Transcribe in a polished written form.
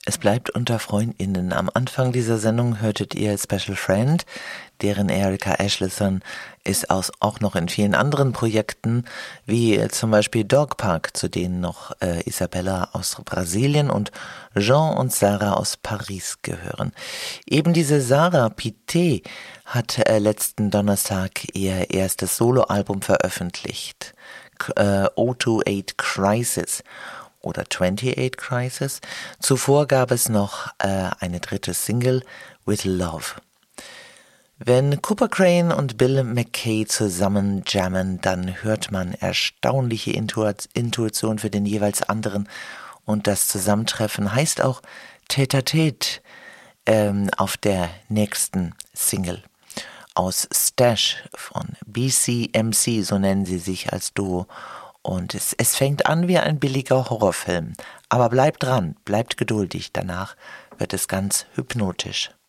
Es bleibt unter FreundInnen. Am Anfang dieser Sendung hörtet ihr Special Friend, deren Erika Ashleson ist auch noch in vielen anderen Projekten, wie zum Beispiel Dog Park, zu denen noch Isabella aus Brasilien und Jean und Sarah aus Paris gehören. Eben diese Sarah Pité hat letzten Donnerstag ihr erstes Soloalbum veröffentlicht, O28 Crisis oder 28 Crisis. Zuvor gab es noch eine dritte Single, With Love. Wenn Cooper Crane und Bill McKay zusammen jammen, dann hört man erstaunliche Intuition für den jeweils anderen. Und das Zusammentreffen heißt auch Tête-à-Tête auf der nächsten Single. Aus Stash von BCMC, so nennen sie sich als Duo. Und es fängt an wie ein billiger Horrorfilm. Aber bleibt dran, bleibt geduldig, danach wird es ganz hypnotisch.